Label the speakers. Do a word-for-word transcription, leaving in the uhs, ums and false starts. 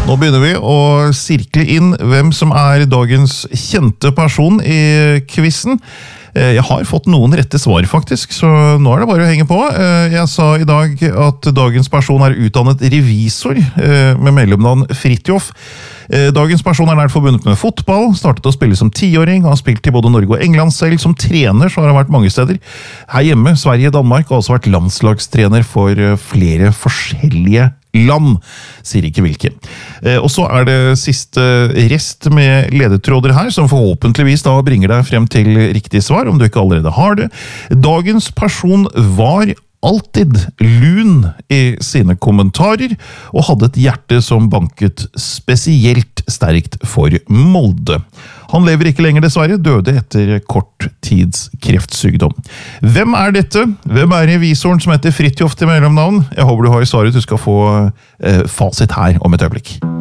Speaker 1: Nå begynner vi å sirkle inn hvem som er dagens kjente person i quizen. Jeg har fått noen rette svar faktisk, så nå er det bare å henge på. Jeg sa i dag at dagens person er utdannet revisor med mellomnavn Fridtjof. Dagens person er nært forbundet med fotball, startet å spille som tiåring, har spilt i både Norge og England selv. Som trener så har han vært mange steder. Her hjemme, Sverige, Danmark, og også vært landslagstrener for flere forskjellige land, sier ikke hvilke. Og så er det siste rest med ledetråder her, som forhåpentligvis da bringer deg frem til riktig svar, om du ikke allerede har det. Dagens person var alltid lun i sine kommentarer, og hadde et hjerte som banket spesielt sterkt for Molde. Han lever ikke lenger dessverre, døde etter kort tids kreftsykdom. Hvem er dette? Hvem er revisoren som heter Fridtjof til mellomnavn? Jeg håper du har i svaret, du skal få eh, fasit her om et øyeblikk.